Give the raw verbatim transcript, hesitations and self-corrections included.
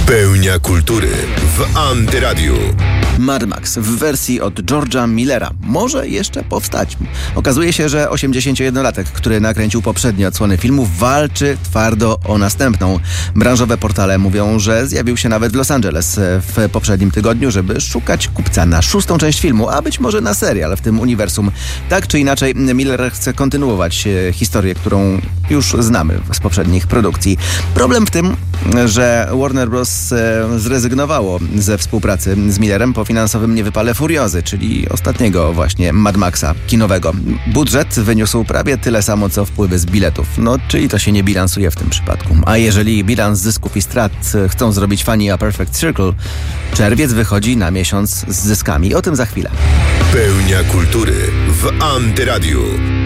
Pełnia kultury w Antyradiu. Mad Max w wersji od George'a Millera może jeszcze powstać. Okazuje się, że osiemdziesięciojednolatek, który nakręcił poprzednie odsłony filmu, walczy twardo o następną. Branżowe portale mówią, że zjawił się nawet w Los Angeles w poprzednim tygodniu, żeby szukać kupca na szóstą część filmu, a być może na serial w tym uniwersum. Tak czy inaczej, Miller chce kontynuować historię, którą już znamy z poprzednich produkcji. Problem w tym, że Warner Bros. Zrezygnowało ze współpracy z Millerem po finansowym niewypale Furiozy, czyli ostatniego właśnie Mad Maxa kinowego. Budżet wyniósł prawie tyle samo, co wpływy z biletów. No, czyli to się nie bilansuje w tym przypadku. A jeżeli bilans zysków i strat chcą zrobić fani A Perfect Circle, czerwiec wychodzi na miesiąc z zyskami. O tym za chwilę. Pełnia kultury w Antyradiu.